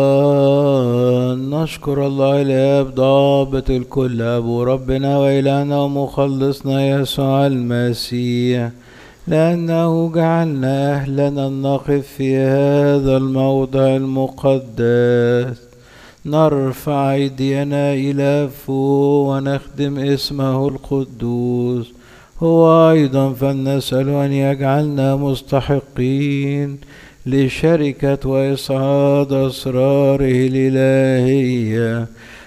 نشكر الله الآب ضابط الكل أبو ربنا وإلهنا ومخلصنا يسوع المسيح، لأنه جعلنا أهلنا نقف في هذا الموضع المقدس نرفع أيدينا إلى فوق ونخدم اسمه القدوس. هو أيضا فلنسأل أن يجعلنا مستحقين لشركة وإسعاد أسراره الإلهية